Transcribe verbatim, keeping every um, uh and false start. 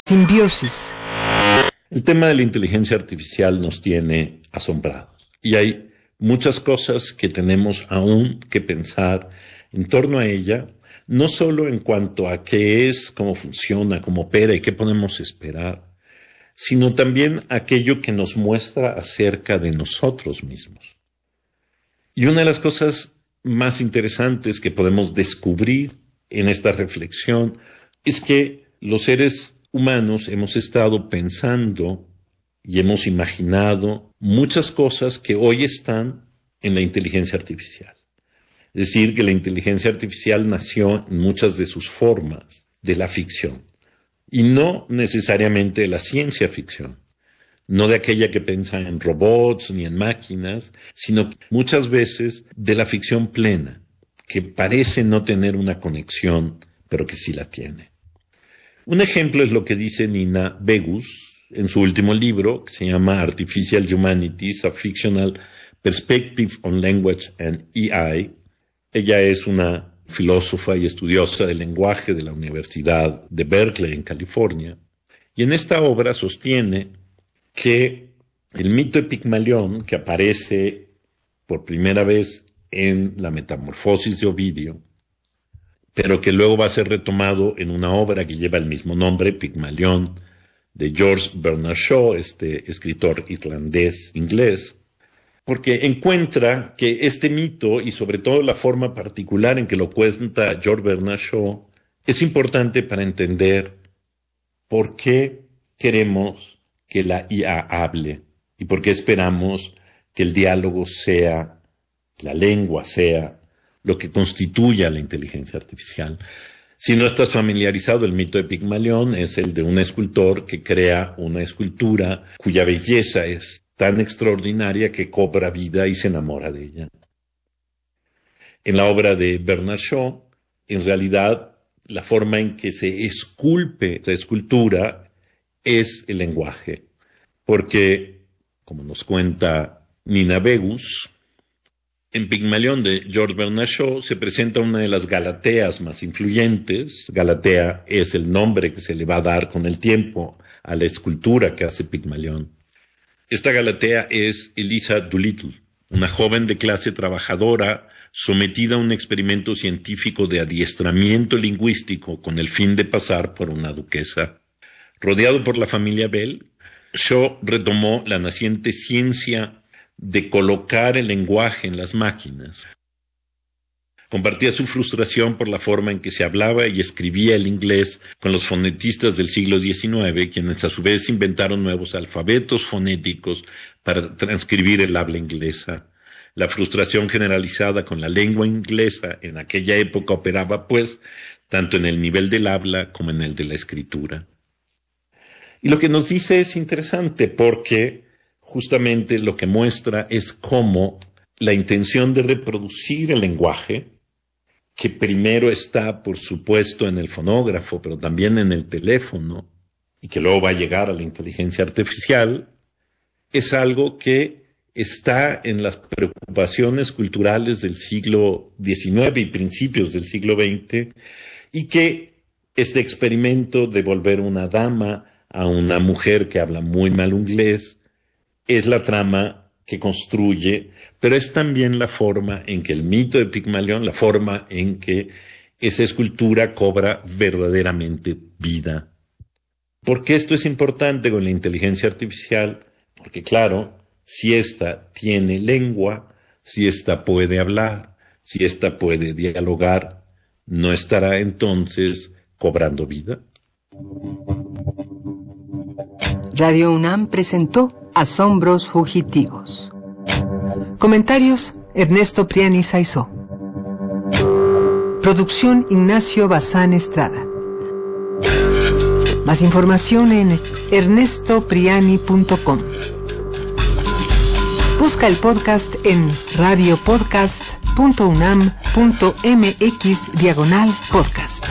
Simbiosis. El tema de la inteligencia artificial nos tiene asombrados y hay muchas cosas que tenemos aún que pensar en torno a ella, no solo en cuanto a qué es, cómo funciona, cómo opera y qué podemos esperar, sino también aquello que nos muestra acerca de nosotros mismos. Y una de las cosas más interesantes que podemos descubrir en esta reflexión es que los seres humanos hemos estado pensando y hemos imaginado muchas cosas que hoy están en la inteligencia artificial. Es decir, que la inteligencia artificial nació en muchas de sus formas de la ficción y no necesariamente de la ciencia ficción, no de aquella que piensa en robots ni en máquinas, sino muchas veces de la ficción plena, que parece no tener una conexión, pero que sí la tiene. Un ejemplo es lo que dice Nina Begus en su último libro, que se llama Artificial Humanities, A Fictional Perspective on Language and A I. Ella es una filósofa y estudiosa del lenguaje de la Universidad de Berkeley, en California, y en esta obra sostiene que el mito de Pigmalión, que aparece por primera vez en la Metamorfosis de Ovidio, pero que luego va a ser retomado en una obra que lleva el mismo nombre, Pigmalión, de George Bernard Shaw, este escritor irlandés-inglés, porque encuentra que este mito, y sobre todo la forma particular en que lo cuenta George Bernard Shaw, es importante para entender por qué queremos que la I A hable y por qué esperamos que el diálogo sea, la lengua sea, lo que constituye la inteligencia artificial. Si no estás familiarizado, el mito de Pigmalión es el de un escultor que crea una escultura cuya belleza es tan extraordinaria que cobra vida y se enamora de ella. En la obra de Bernard Shaw, en realidad, la forma en que se esculpe la escultura es el lenguaje, porque, como nos cuenta Nina Begus, en Pigmalión de George Bernard Shaw se presenta una de las Galateas más influyentes. Galatea es el nombre que se le va a dar con el tiempo a la escultura que hace Pigmalión. Esta Galatea es Eliza Doolittle, una joven de clase trabajadora sometida a un experimento científico de adiestramiento lingüístico con el fin de pasar por una duquesa. Rodeado por la familia Bell, Shaw retomó la naciente ciencia de colocar el lenguaje en las máquinas. Compartía su frustración por la forma en que se hablaba y escribía el inglés con los fonetistas del siglo diecinueve, quienes a su vez inventaron nuevos alfabetos fonéticos para transcribir el habla inglesa. La frustración generalizada con la lengua inglesa en aquella época operaba, pues, tanto en el nivel del habla como en el de la escritura. Y lo que nos dice es interesante porque justamente lo que muestra es cómo la intención de reproducir el lenguaje, que primero está, por supuesto, en el fonógrafo, pero también en el teléfono, y que luego va a llegar a la inteligencia artificial, es algo que está en las preocupaciones culturales del siglo diecinueve y principios del siglo veinte, y que este experimento de volver una dama a una mujer que habla muy mal inglés es la trama que construye, pero es también la forma en que el mito de Pigmalión, la forma en que esa escultura cobra verdaderamente vida. ¿Por qué esto es importante con la inteligencia artificial? Porque claro, si ésta tiene lengua, si ésta puede hablar, si ésta puede dialogar, ¿no estará entonces cobrando vida? Radio UNAM presentó Asombros Fugitivos. Comentarios: Ernesto Priani Saizó. Producción: Ignacio Bazán Estrada. Más información en ernesto priani punto com. Busca el podcast en radiopodcast punto unam punto mx diagonal podcast.